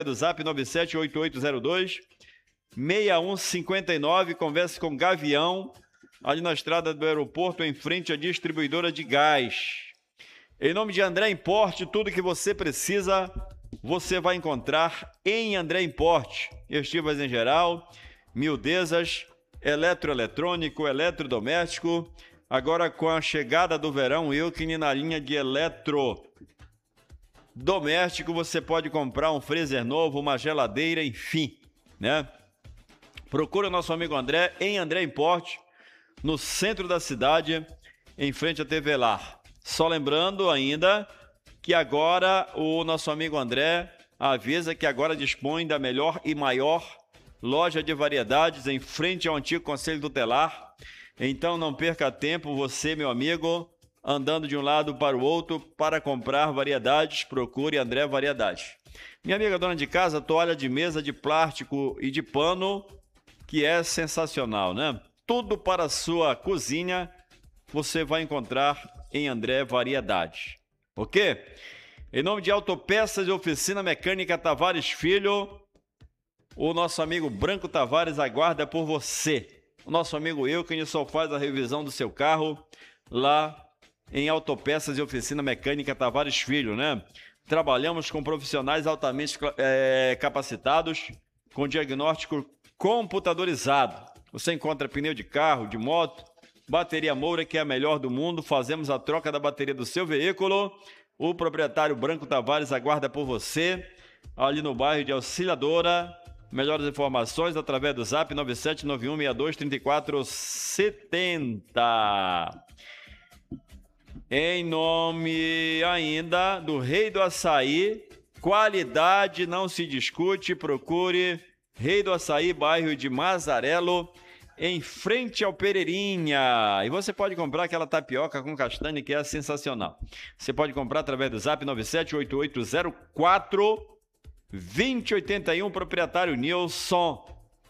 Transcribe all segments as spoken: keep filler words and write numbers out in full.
do Zap nove sete oito oito zero dois seis um cinco nove. Converse com Gavião, ali na estrada do aeroporto, em frente à distribuidora de gás. Em nome de André Importe, tudo que você precisa, você vai encontrar em André Importe. Estivas em geral, miudezas, eletroeletrônico, eletrodoméstico. Agora com a chegada do verão, Wilkin na linha de eletrodoméstico, você pode comprar um freezer novo, uma geladeira, enfim, né? Procura o nosso amigo André em André Importe, no centro da cidade, em frente à T V Lar. Só lembrando ainda que agora o nosso amigo André avisa que agora dispõe da melhor e maior loja de variedades em frente ao antigo Conselho Tutelar. Então não perca tempo, você, meu amigo, andando de um lado para o outro para comprar variedades, procure André Variedades. Minha amiga dona de casa, toalha de mesa de plástico e de pano, que é sensacional, né? Tudo para a sua cozinha você vai encontrar em André Variedades, ok? Em nome de Autopeças e Oficina Mecânica Tavares Filho, o nosso amigo Branco Tavares aguarda por você. O nosso amigo Wilkin só faz a revisão do seu carro lá em Autopeças e Oficina Mecânica Tavares Filho, né? Trabalhamos com profissionais altamente é, capacitados, com diagnóstico computadorizado. Você encontra pneu de carro, de moto, bateria Moura, que é a melhor do mundo. Fazemos a troca da bateria do seu veículo. O proprietário Branco Tavares aguarda por você, ali no bairro de Auxiliadora. Melhores informações através do Zap nove sete nove um seis dois três quatro sete zero. Em nome ainda do Rei do Açaí, qualidade não se discute, procure Rei do Açaí, bairro de Mazarelo, em frente ao Pereirinha. E você pode comprar aquela tapioca com castanha que é sensacional. Você pode comprar através do Zap nove sete oito oito zero quatro vinte e oitenta e um, proprietário Nilson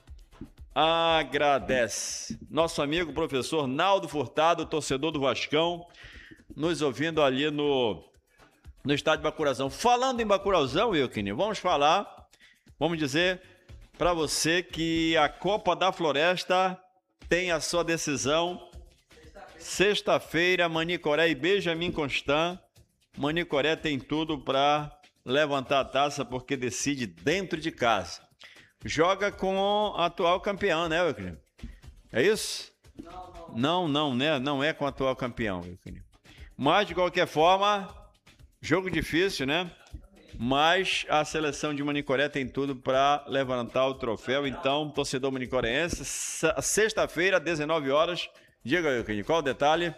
agradece. Nosso amigo professor Naldo Furtado, torcedor do Vascão, nos ouvindo ali no, no estádio Bacurauzão. Falando em Bacurauzão, Wilkin, vamos falar, vamos dizer para você que a Copa da Floresta tem a sua decisão sexta-feira, Manicoré e Benjamin Constant. Manicoré tem tudo para levantar a taça porque decide dentro de casa. Joga com a atual campeão, né, Wilkin? É isso? Não, não. Não, não, né? Não é com o atual campeão, Wilkin. Mas, de qualquer forma, jogo difícil, né? Mas a seleção de Manicoré tem tudo para levantar o troféu. Então, torcedor manicorense, sexta-feira, dezenove horas. Diga, Wilkin, qual o detalhe?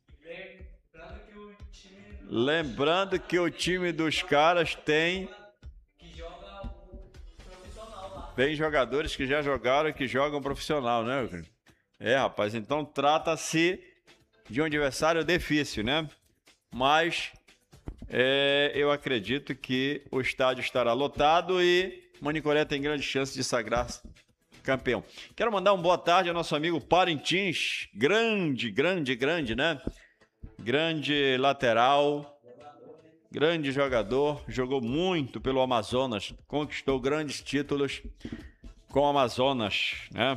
Lembrando que o time dos caras tem tem jogadores que já jogaram e que jogam profissional, né? É, rapaz, então trata-se de um adversário difícil, né? Mas é, eu acredito que o estádio estará lotado e Manicoré tem grande chance de sagrar-se campeão. Quero mandar uma boa tarde ao nosso amigo Parintins, grande, grande, grande, né? Grande lateral, grande jogador, jogou muito pelo Amazonas, conquistou grandes títulos com o Amazonas, né?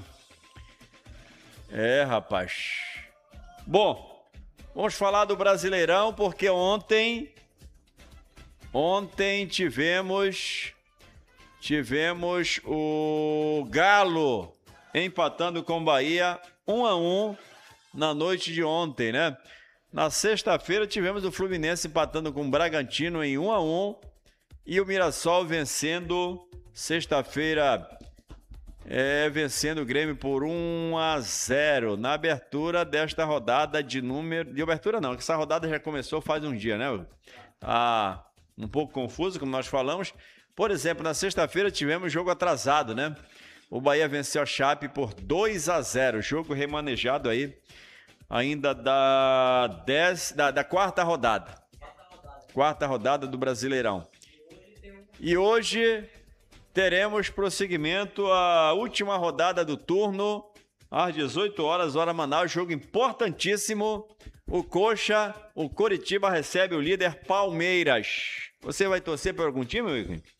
É, rapaz. Bom, vamos falar do Brasileirão, porque ontem, ontem tivemos, tivemos o Galo empatando com o Bahia um a um na noite de ontem, né? Na sexta-feira tivemos o Fluminense empatando com o Bragantino em um a um e o Mirassol vencendo, sexta-feira, é, vencendo o Grêmio por um a zero na abertura desta rodada de número... De abertura não, que essa rodada já começou faz um dia, né? Tá um pouco confuso, como nós falamos. Por exemplo, na sexta-feira tivemos jogo atrasado, né? O Bahia venceu a Chape por dois a zero, jogo remanejado aí, ainda da, dez, da, da quarta rodada. Quarta rodada do Brasileirão. E hoje teremos prosseguimento a última rodada do turno, às dezoito horas, hora Manaus, jogo importantíssimo. O Coxa, o Coritiba recebe o líder Palmeiras. Você vai torcer por algum time, Wilkin?